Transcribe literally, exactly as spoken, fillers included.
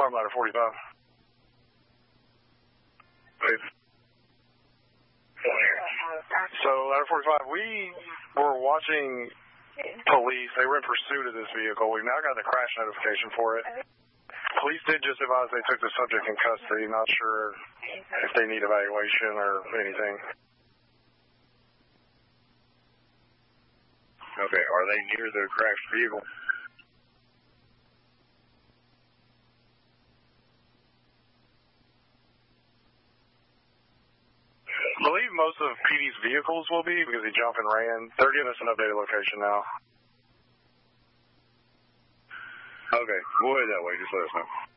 Alarm ladder forty-five. Please. So, ladder forty-five, we were watching police. They were in pursuit of this vehicle. We've now got the crash notification for it. Police did just advise they took the subject in custody. Not sure if they need evaluation or anything. Okay, are they near the crashed vehicle? I believe most of P D's vehicles will be because he jumped and ran. They're giving us an updated location now. Okay, go ahead that way. Just let us know.